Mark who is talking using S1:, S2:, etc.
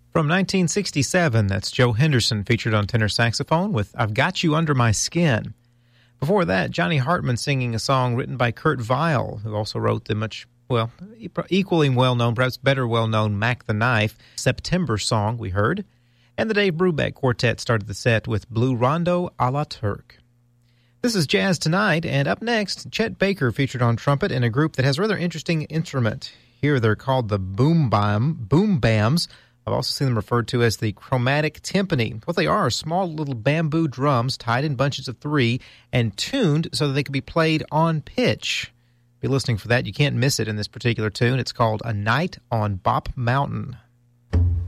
S1: From 1967, that's Joe Henderson featured on tenor saxophone with I've Got You Under My Skin. Before that, Johnny Hartman singing a song written by Kurt Weill, who also wrote the equally well-known, perhaps better well-known Mac the Knife, September song we heard. And the Dave Brubeck Quartet started the set with Blue Rondo a la Turk. This is Jazz Tonight, and up next, Chet Baker featured on trumpet in a group that has a rather interesting instrument. Here they're called the Boom Bams. I've also seen them referred to as the chromatic timpani. What they are small little bamboo drums tied in bunches of 3 and tuned so that they can be played on pitch. Be listening for that. You can't miss it in this particular tune. It's called A Night on Bop Mountain.